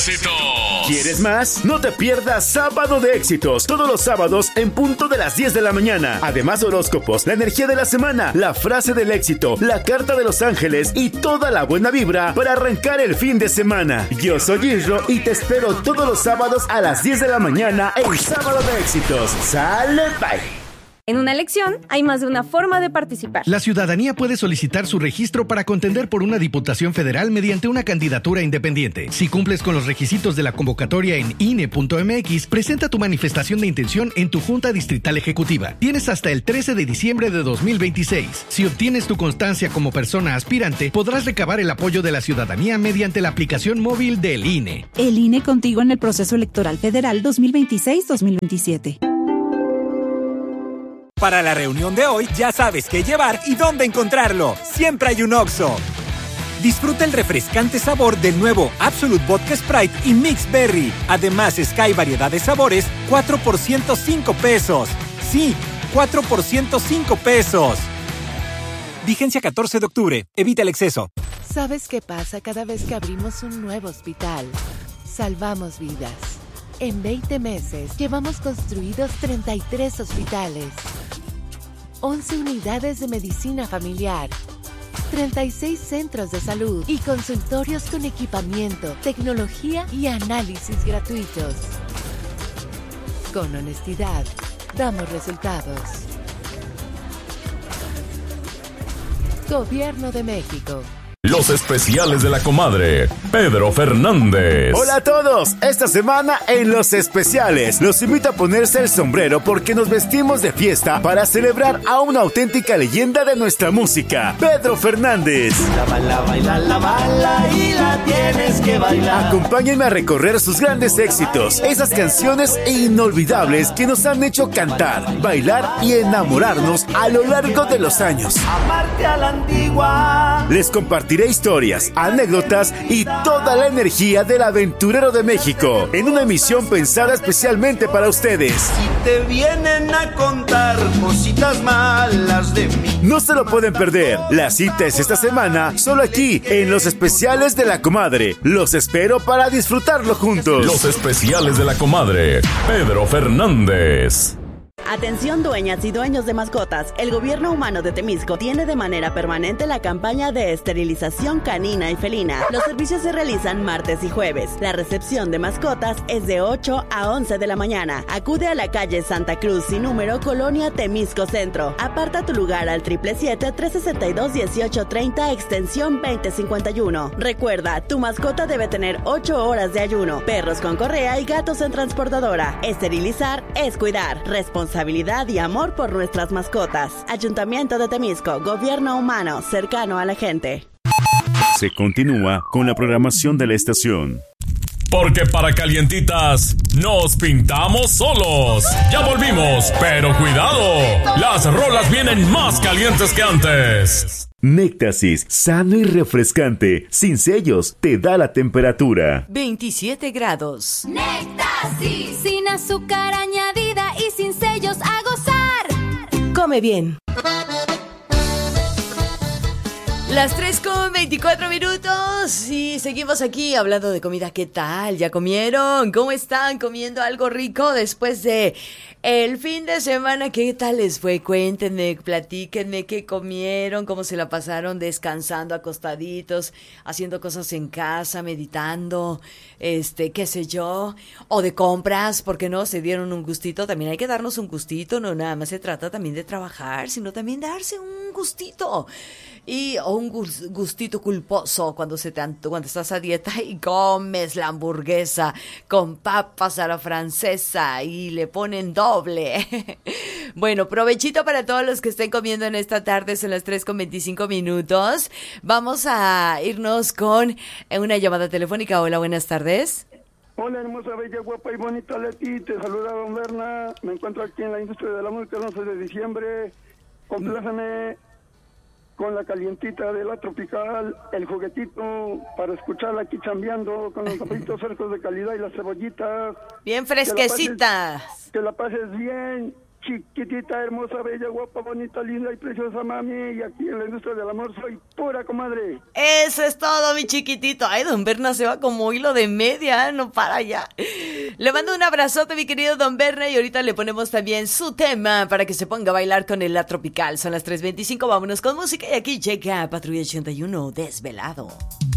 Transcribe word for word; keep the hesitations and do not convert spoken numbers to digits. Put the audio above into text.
éxitos. ¿Quieres más? No te pierdas Sábado de Éxitos, todos los sábados en punto de las diez de la mañana. Además, horóscopos, la energía de la semana, la frase del éxito, la carta de los ángeles y toda la buena vibra para arrancar el fin de semana. Yo soy Isro y te espero todos los sábados a las diez de la mañana en Sábado de Éxitos. ¡Sale, bye! En una elección hay más de una forma de participar. La ciudadanía puede solicitar su registro para contender por una diputación federal mediante una candidatura independiente. Si cumples con los requisitos de la convocatoria en I N E punto M X, presenta tu manifestación de intención en tu Junta Distrital Ejecutiva. Tienes hasta el trece de diciembre de dos mil veintiséis. Si obtienes tu constancia como persona aspirante, podrás recabar el apoyo de la ciudadanía mediante la aplicación móvil del I N E. El I N E contigo en el proceso electoral federal dos mil veintiséis dos mil veintisiete. Para la reunión de hoy ya sabes qué llevar y dónde encontrarlo. Siempre hay un Oxxo. Disfruta el refrescante sabor del nuevo Absolut Vodka Sprite y Mix Berry. Además, Sky variedad de sabores, cuatro por ciento cinco pesos. Sí, cuatro por ciento cinco pesos. Vigencia catorce de octubre. Evita el exceso. ¿Sabes qué pasa cada vez que abrimos un nuevo hospital? Salvamos vidas. En veinte meses llevamos construidos treinta y tres hospitales, once unidades de medicina familiar, treinta y seis centros de salud y consultorios con equipamiento, tecnología y análisis gratuitos. Con honestidad, damos resultados. Gobierno de México. Los especiales de la comadre, Pedro Fernández. Hola a todos, esta semana en Los Especiales los invito a ponerse el sombrero porque nos vestimos de fiesta para celebrar a una auténtica leyenda de nuestra música, Pedro Fernández. La bala, baila, la bala y la tienes que bailar. Acompáñenme a recorrer sus grandes éxitos, esas canciones inolvidables que nos han hecho cantar, bailar y enamorarnos a lo largo de los años. Amarte a la antigua. Les compartiré historias, anécdotas y toda la energía del aventurero de México en una emisión pensada especialmente para ustedes. Si te vienen a contar cositas malas de mí, no se lo pueden perder. La cita es esta semana, solo aquí en Los Especiales de la Comadre. Los espero para disfrutarlo juntos. Los Especiales de la Comadre, Pedro Fernández. Atención dueñas y dueños de mascotas, el gobierno humano de Temisco tiene de manera permanente la campaña de esterilización canina y felina. Los servicios se realizan martes y jueves. La recepción de mascotas es de ocho a once de la mañana. Acude a la calle Santa Cruz sin número, Colonia Temisco Centro. Aparta tu lugar al siete siete siete, tres seis dos, uno ocho tres cero, extensión veinte cincuenta y uno. Recuerda, tu mascota debe tener ocho horas de ayuno, perros con correa y gatos en transportadora. Esterilizar es cuidar. Responsabilidad y amor por nuestras mascotas. Ayuntamiento de Temisco, gobierno humano, cercano a la gente. Se continúa con la programación de la estación. Porque para calientitas nos pintamos solos. Ya volvimos, pero cuidado, las rolas vienen más calientes que antes. Néctasis, sano y refrescante, sin sellos, te da la temperatura. veintisiete grados. Néctasis, sin azúcar añadida y sin sellos, a gozar. Come bien. Las tres con veinticuatro minutos y seguimos aquí hablando de comida. ¿Qué tal? ¿Ya comieron? ¿Cómo están? ¿Comiendo algo rico después de el fin de semana? ¿Qué tal les fue? Cuéntenme, platíquenme qué comieron, cómo se la pasaron descansando, acostaditos, haciendo cosas en casa, meditando, este, qué sé yo, o de compras, ¿por qué no? Se dieron un gustito. También hay que darnos un gustito, no nada más se trata también de trabajar, sino también darse un gustito. Y o un gustito culposo cuando se te anto- cuando estás a dieta y comes la hamburguesa con papas a la francesa y le ponen doble. Bueno, provechito para todos los que estén comiendo en esta tarde, son las tres con veinticinco minutos. Vamos a irnos con una llamada telefónica. Hola, buenas tardes. Hola, hermosa, bella, guapa y bonita Leti, te saluda Don Berna. Me encuentro aquí en la industria de la música el once de diciembre. Compláceme con la calientita de la tropical, el juguetito para escucharla aquí chambeando con los zapitos frescos de calidad y las cebollitas. Bien fresquecitas. Que la pases, que la pases bien, chiquitita, hermosa, bella, guapa, bonita, linda y preciosa mami. Y aquí en la industria del amor soy pura comadre. Eso es todo, mi chiquitito. Ay, don Berna se va como hilo de media, no para ya. Le mando un abrazote, mi querido don Berna, y ahorita le ponemos también su tema para que se ponga a bailar con el La Tropical. Son las tres veinticinco, vámonos con música y aquí llega Patrulla ochenta y uno Desvelado.